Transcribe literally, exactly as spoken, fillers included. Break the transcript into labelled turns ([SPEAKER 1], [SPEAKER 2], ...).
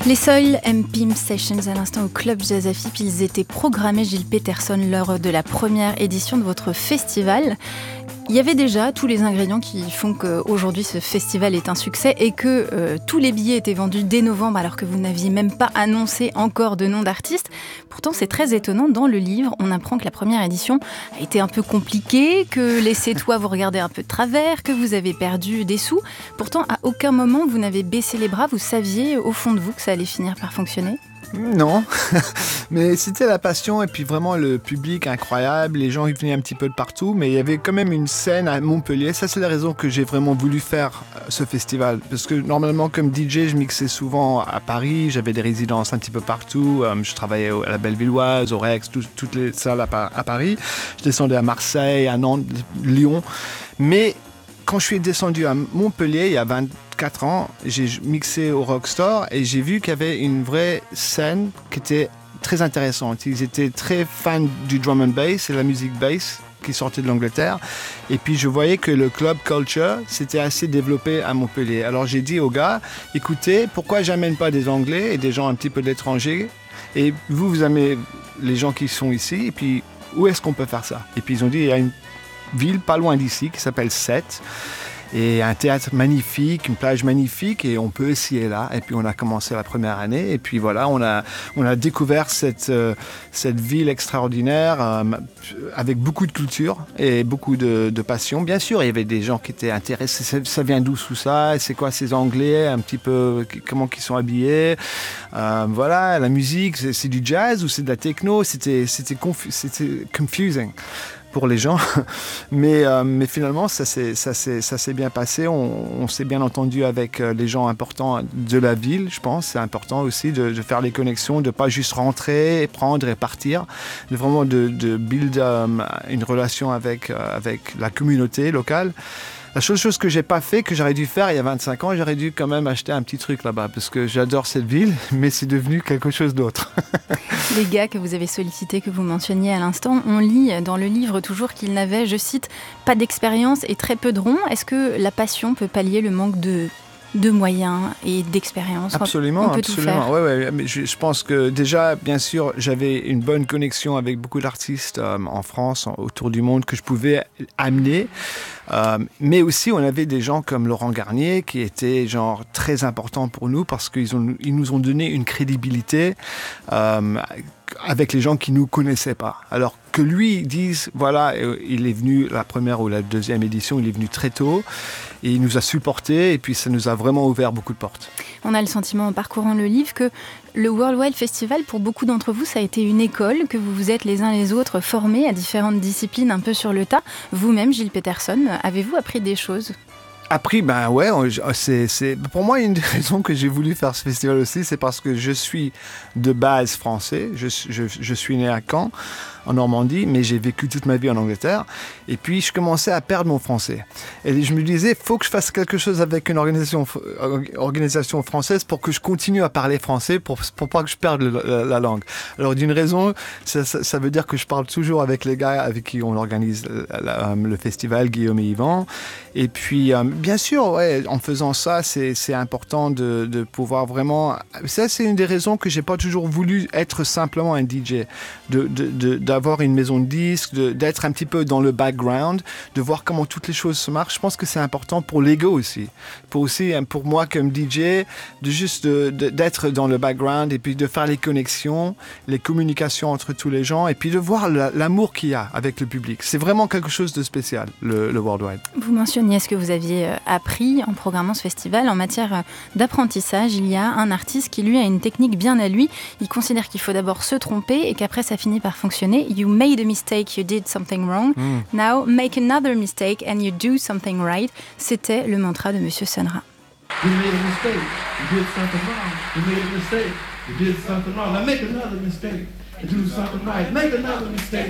[SPEAKER 1] Les Soil and Pimp Sessions à l'instant au Club Jazz Afip, ils étaient programmés, Gilles Peterson, lors de la première édition de votre festival. Il y avait déjà tous les ingrédients qui font qu'aujourd'hui ce festival est un succès et que euh, tous les billets étaient vendus dès novembre alors que vous n'aviez même pas annoncé encore de nom d'artiste. Pourtant c'est très étonnant, dans le livre on apprend que la première édition a été un peu compliquée, que les Sétois vous regardaient un peu de travers, que vous avez perdu des sous. Pourtant à aucun moment vous n'avez baissé les bras, vous saviez au fond de vous que ça allait finir par fonctionner ?
[SPEAKER 2] Non, mais c'était la passion et puis vraiment le public incroyable, les gens ils venaient un petit peu de partout, mais il y avait quand même une scène à Montpellier. Ça c'est la raison que j'ai vraiment voulu faire ce festival, parce que normalement comme D J je mixais souvent à Paris, j'avais des résidences un petit peu partout, je travaillais à la Bellevilloise, au Rex, tout, toutes les salles à Paris, je descendais à Marseille, à Nantes, Lyon, mais quand je suis descendu à Montpellier il y a vingt-quatre ans, j'ai mixé au Rockstore et j'ai vu qu'il y avait une vraie scène qui était très intéressante. Ils étaient très fans du drum and bass et la musique bass qui sortait de l'Angleterre. Et puis je voyais que le club culture s'était assez développé à Montpellier. Alors j'ai dit aux gars, écoutez, pourquoi j'amène pas des Anglais et des gens un petit peu de l'étranger ? Et vous, vous aimez les gens qui sont ici, et puis où est-ce qu'on peut faire ça ? Et puis ils ont dit, il y a une ville pas loin d'ici qui s'appelle Sète et un théâtre magnifique, une plage magnifique et on peut essayer là. Et puis on a commencé la première année et puis voilà, on a, on a découvert cette, euh, cette ville extraordinaire euh, avec beaucoup de culture et beaucoup de, de passion. Bien sûr, il y avait des gens qui étaient intéressés, ça, ça vient d'où tout ça, c'est quoi ces Anglais, un petit peu comment ils sont habillés, euh, voilà, la musique, c'est, c'est du jazz ou c'est de la techno, c'était, c'était, confu- c'était confusing pour les gens, mais, euh, mais finalement ça s'est, ça, s'est, ça s'est bien passé, on, on s'est bien entendu avec les gens importants de la ville, je pense, c'est important aussi de, de faire les connexions, de ne pas juste rentrer, prendre et partir, de vraiment de, de build um, une relation avec, euh, avec la communauté locale. La seule chose que j'ai pas fait, que j'aurais dû faire il y a vingt-cinq ans, j'aurais dû quand même acheter un petit truc là-bas, parce que j'adore cette ville, mais c'est devenu quelque chose d'autre.
[SPEAKER 1] Les gars que vous avez sollicités, que vous mentionniez à l'instant, on lit dans le livre toujours qu'ils n'avaient, je cite, pas d'expérience et très peu de ronds. Est-ce que la passion peut pallier le manque de... de moyens et d'expérience?
[SPEAKER 2] Absolument,
[SPEAKER 1] on peut
[SPEAKER 2] absolument.
[SPEAKER 1] tout faire.
[SPEAKER 2] Ouais, ouais. Mais je, je pense que déjà, bien sûr, j'avais une bonne connexion avec beaucoup d'artistes euh, en France, en, autour du monde, que je pouvais amener. Euh, mais aussi, on avait des gens comme Laurent Garnier qui étaient genre très importants pour nous parce qu'ils ont, ils nous ont donné une crédibilité euh, avec les gens qui nous connaissaient pas. Alors que lui dise, voilà, il est venu la première ou la deuxième édition, il est venu très tôt et il nous a supportés et puis ça nous a vraiment ouvert beaucoup de portes.
[SPEAKER 1] On a le sentiment en parcourant le livre que le Worldwide Festival, pour beaucoup d'entre vous, ça a été une école, que vous vous êtes les uns les autres formés à différentes disciplines un peu sur le tas. Vous-même, Gilles Peterson, avez-vous appris des choses ?
[SPEAKER 2] Appris, ben ouais, c'est, c'est, pour moi, une des raisons que j'ai voulu faire ce festival aussi, c'est parce que je suis de base français, je, je, je suis né à Caen, en Normandie, mais j'ai vécu toute ma vie en Angleterre, et puis je commençais à perdre mon français. Et je me disais, il faut que je fasse quelque chose avec une organisation, organisation française pour que je continue à parler français, pour, pour pas que je perde le, la, la langue. Alors d'une raison, ça, ça, ça veut dire que je parle toujours avec les gars avec qui on organise la, la, le festival, Guillaume et Yvan, et puis bien sûr, ouais, en faisant ça, c'est, c'est important de, de pouvoir vraiment... Ça, c'est une des raisons que j'ai pas toujours voulu être simplement un D J, de, de, de, d'avoir une maison de disques, de, d'être un petit peu dans le background, de voir comment toutes les choses se marchent. Je pense que c'est important pour l'ego aussi. Pour aussi, pour moi comme D J, de juste de, de, d'être dans le background et puis de faire les connexions, les communications entre tous les gens et puis de voir la, l'amour qu'il y a avec le public. C'est vraiment quelque chose de spécial, le, le Worldwide.
[SPEAKER 1] Vous mentionniez ce que vous aviez appris en programmant ce festival. En matière d'apprentissage, il y a un artiste qui, lui, a une technique bien à lui. Il considère qu'il faut d'abord se tromper et qu'après, ça finit par fonctionner. You made a mistake, you did something wrong. Mm. Now, make another mistake and you do something right. C'était le mantra de Monsieur Sun Ra.
[SPEAKER 3] You made a mistake, you did something wrong. You made a mistake, you did something wrong. Now make another mistake and do something right. Make another mistake.